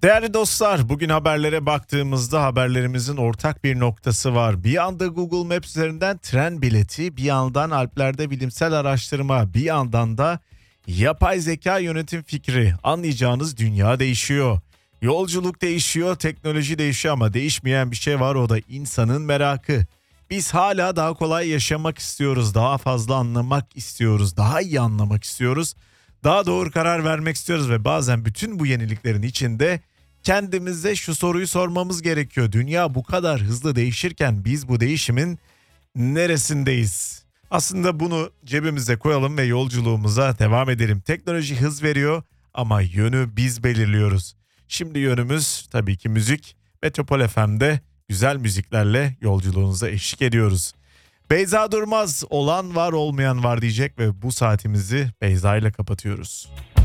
Değerli dostlar, bugün haberlere baktığımızda haberlerimizin ortak bir noktası var. Bir anda Google Maps üzerinden tren bileti, bir yandan Alplerde bilimsel araştırma, bir yandan da yapay zeka yönetim fikri. Anlayacağınız dünya değişiyor. Yolculuk değişiyor, teknoloji değişiyor ama değişmeyen bir şey var, o da insanın merakı. Biz hala daha kolay yaşamak istiyoruz, daha fazla anlamak istiyoruz, daha iyi anlamak istiyoruz. Daha doğru karar vermek istiyoruz ve bazen bütün bu yeniliklerin içinde kendimize şu soruyu sormamız gerekiyor. Dünya bu kadar hızlı değişirken biz bu değişimin neresindeyiz? Aslında bunu cebimize koyalım ve yolculuğumuza devam edelim. Teknoloji hız veriyor ama yönü biz belirliyoruz. Şimdi yönümüz tabii ki müzik. Metropol FM'de güzel müziklerle yolculuğunuza eşlik ediyoruz. Beyza Durmaz, olan var olmayan var diyecek ve bu saatimizi Beyza ile kapatıyoruz.